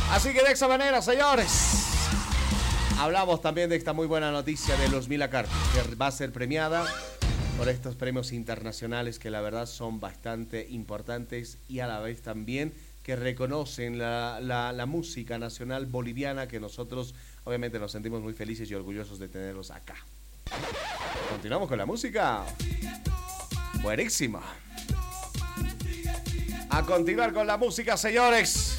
Así que de esa manera, señores, hablamos también de esta muy buena noticia de Luz Mila Carpio, que va a ser premiada por estos premios internacionales que la verdad son bastante importantes y a la vez también que reconocen la música nacional boliviana, que nosotros obviamente nos sentimos muy felices y orgullosos de tenerlos acá. Continuamos con la música. Buenísima. A continuar con la música, señores.